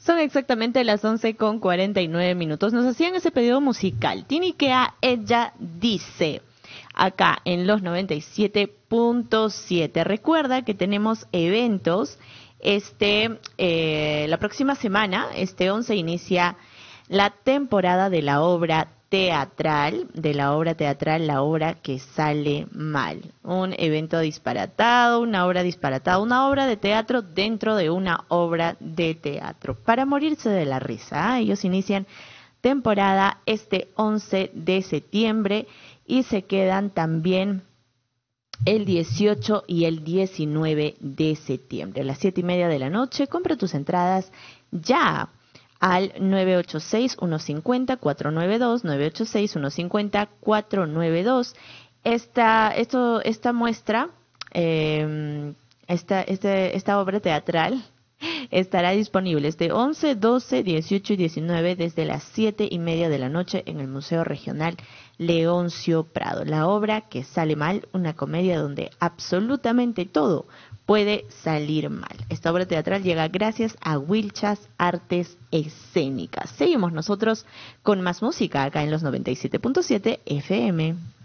Son exactamente las 11:49. Nos hacían ese pedido musical. Tinikea, ella dice, acá en los 97.7. Recuerda que tenemos eventos. La próxima semana, 11, inicia la temporada de la obra teatral, La obra que sale mal. Un evento disparatado, una obra disparatada, una obra de teatro dentro de una obra de teatro. Para morirse de la risa, ¿eh? Ellos inician temporada 11 de septiembre y se quedan también el 18 y el 19 de septiembre. A las 7:30 de la noche, compra tus entradas ya al 986-150-492, 986-150-492. Esta muestra, esta obra teatral estará disponible 11, 12, 18 y 19 desde las 7:30 de la noche en el Museo Regional Leoncio Prado. La obra que sale mal, una comedia donde absolutamente todo puede salir mal. Esta obra teatral llega gracias a Wilchas Artes Escénicas. Seguimos nosotros con más música acá en los 97.7 FM.